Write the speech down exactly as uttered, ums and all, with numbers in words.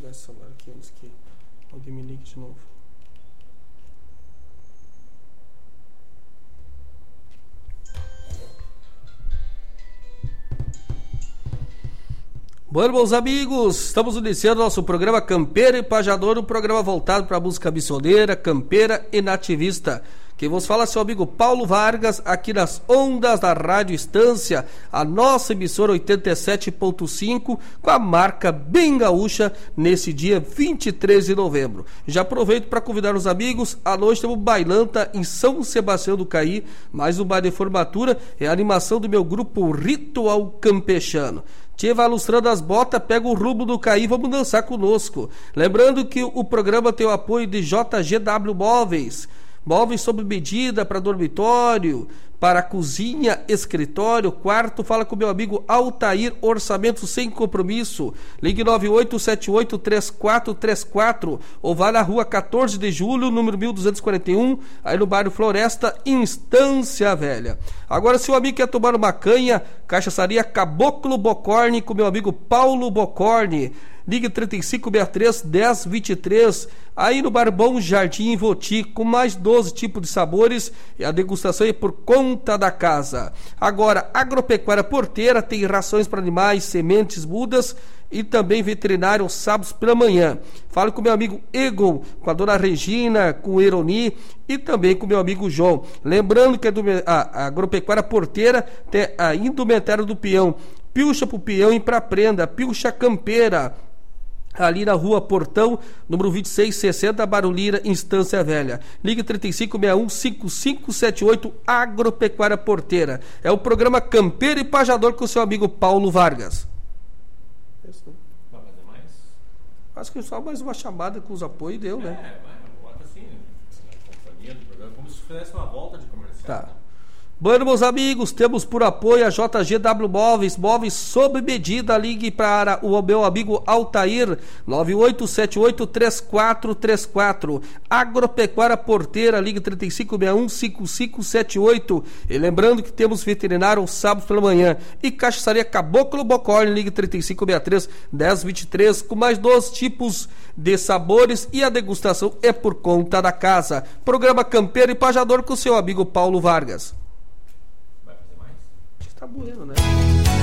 tirar esse celular aqui antes que alguém me ligue de novo. Bueno, meus amigos, estamos iniciando nosso programa Campeira e Pajador, um programa voltado para a música missioneira, campeira e nativista. Quem vos fala é seu amigo Paulo Vargas, aqui nas ondas da Rádio Estância, a nossa emissora oitenta e sete ponto cinco, com a marca bem gaúcha, nesse dia vinte e três de novembro. Já aproveito para convidar os amigos, à noite temos bailanta em São Sebastião do Caí, mais um baile de formatura, é a animação do meu grupo Ritual Campechano. Tia vai lustrando as botas, pega o rumo do Caí, vamos dançar conosco. Lembrando que o programa tem o apoio de J G W Móveis, móveis sob medida para dormitório, para cozinha, escritório, quarto. Fala com meu amigo Altair, orçamento sem compromisso. Ligue nove oito sete oito três quatro três quatro ou vá na rua quatorze de julho, número mil duzentos e quarenta e um, aí no bairro Floresta, Estância Velha. Agora, se o amigo quer tomar uma canha, cachaçaria Caboclo Bocorne com meu amigo Paulo Bocorne. Ligue trinta e cinco sessenta e três dez vinte e três, aí no Bar Bom Jardim Voti, com mais doze tipos de sabores, e a degustação é por conta da casa. Agora, Agropecuária Porteira tem rações para animais, sementes, mudas e também veterinário aos sábados pela manhã. Falo com meu amigo Egon, com a dona Regina, com o Eroni e também com meu amigo João. Lembrando que a, a, a Agropecuária Porteira tem a indumentária do peão, pilcha pro peão e pra prenda, pilcha campeira, ali na rua Portão, número vinte e seis sessenta, Barulira, Estância Velha. Ligue trinta e cinco sessenta e um cinquenta e cinco setenta e oito, Agropecuária Porteira. É o programa Campeiro e Pajador com o seu amigo Paulo Vargas. Isso. Vai fazer mais? Acho que só mais uma chamada com os apoios deu, né? É, vai, bota assim, na companhia do programa, como se fizesse uma volta de comercial. Tá. Bueno, meus amigos, temos por apoio a J G W Móveis, móveis sob medida. Ligue para o meu amigo Altair, nove oito sete oito três quatro três quatro. Agropecuária Porteira, ligue trinta e cinco sessenta e um cinquenta e cinco setenta e oito. E lembrando que temos veterinário aos sábados pela manhã. E cachaçaria Caboclo Bocorne, ligue trinta e cinco sessenta e três dez vinte e três, com mais dois tipos de sabores, e a degustação é por conta da casa. Programa Campeiro e Pajador com o seu amigo Paulo Vargas. Tá bueno, né?